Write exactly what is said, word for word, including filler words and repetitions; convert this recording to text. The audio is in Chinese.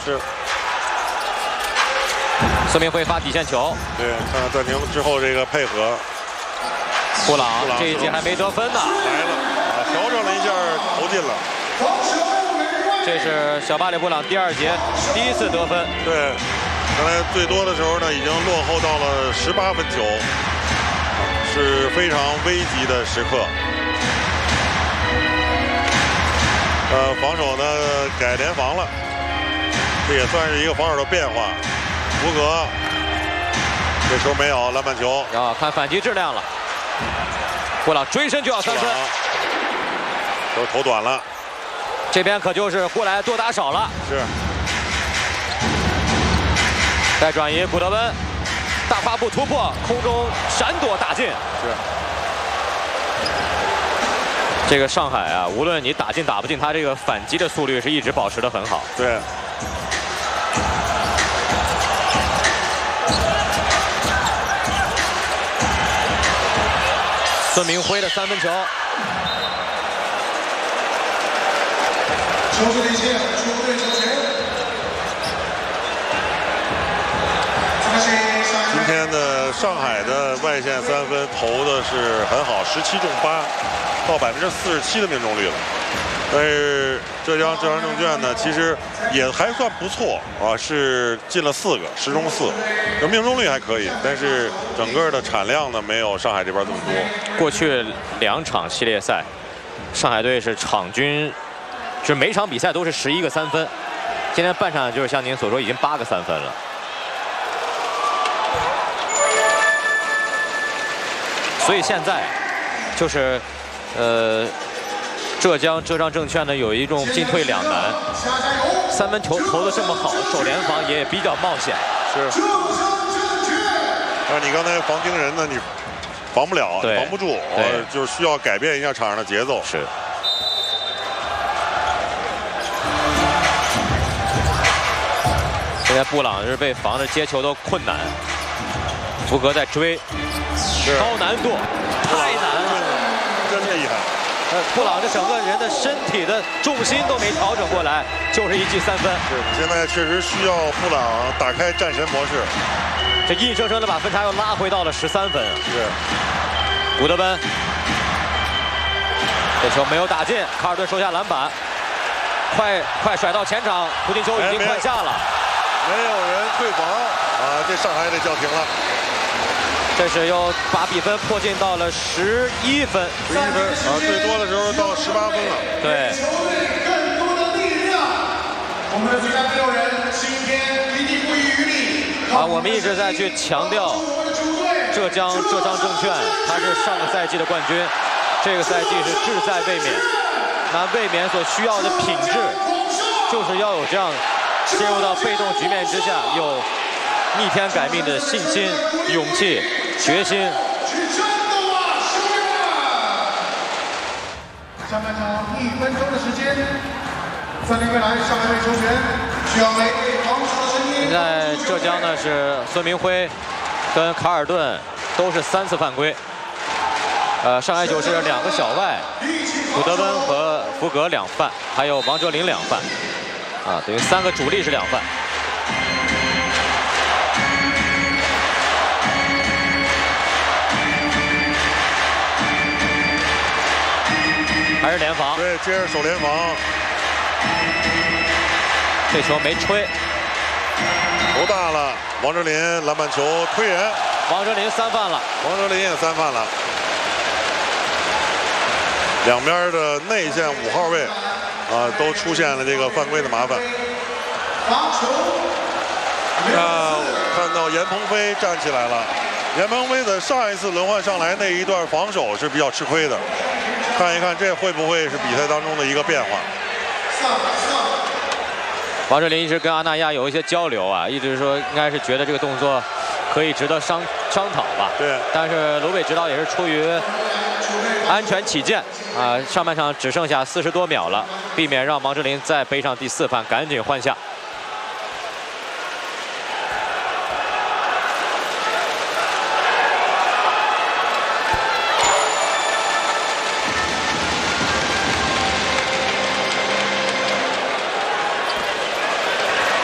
是。 孙明辉发底线球。 对，看看暂停之后这个配合。 布朗这一节还没得分呢。 来了，啊，调整了一下，投进了。 这是小巴里布朗第二节第一次得分。 对，刚才最多的时候呢，已经落后到了十八分球，是非常危急的时刻。呃，防守呢改联防了，这也算是一个防守的变化。福格这球没有篮板球， 啊，看反击质量了。布朗追身就要三分， 球投短了。 这边可就是过来多打少了。 是。 再转移，古德温大跨步突破，空中闪躲打进。 是。 这个上海啊，无论你打进打不进，他这个反击的速率是一直保持得很好。 对。 孙明辉的三分球。 球队领先，球队球权。 今天的上海的外线三分投的是很好，十七中八，到百分之四十七的命中率了。但是浙江浙江证券呢，其实也还算不错啊，是进了四个，十中四，这命中率还可以，但是整个的产量呢没有上海这边这么多。 过去两场系列赛，上海队是场均，就是每场比赛都是十一个三分，今天半场就是像您所说，已经八个三分了。所以现在就是，呃。浙江浙江证券呢有一种进退两难，三分球投的这么好，守联防也比较冒险。 是。那你刚才防盯人呢，你防不了，防不住，呃，就是需要改变一下场上的节奏。 是。现在布朗是被防着接球都困难，福格在追，高难度，太难了， 真厉害。 呃，布朗这整个人的身体的重心都没调整过来，就是一记三分。 是，现在确实需要布朗打开战神模式， 这硬生生的把分差又拉回到了十三分。 是， 古德温，这球没有打进，卡尔顿收下篮板，快快甩到前场，普进球已经快下了， 没有人退防啊，这上海得叫停了。 这是又把比分迫近到了十一分， 十一分啊，最多的时候到十八分了。 对。 球队更多的力量，我们的最佳第六人今天一定不遗余力。 啊，我们一直在去强调，浙江浙江证券它是上个赛季的冠军，这个赛季是志在卫冕。那卫冕所需要的品质，就是要有这样进入到被动局面之下有逆天改命的信心、勇气。决心。 下半场一分钟的时间，三连未来上海队球权需要每位防守的声音。 现在浙江呢是孙明辉跟卡尔顿都是三次犯规，呃，上海九是两个小外，古德温和福格两犯，还有王哲林两犯，啊，等于三个主力是两犯。还是联防， 对，接着守联防， 这球没吹， 头大了，王哲林篮板球推人， 王哲林三犯了， 王哲林也三犯了，两边的内线五号位啊都出现了这个犯规的麻烦。 防球， 那看到严鹏飞站起来了，严鹏飞的上一次轮换上来那一段防守是比较吃亏的。看一看这会不会是比赛当中的一个变化？ 王哲林一直跟阿那亚有一些交流啊，一直说应该是觉得这个动作可以值得商商讨吧。 对。 但是卢伟指导也是出于安全起见啊，上半场只剩下四十多秒了，避免让王哲林再背上第四犯，赶紧换下。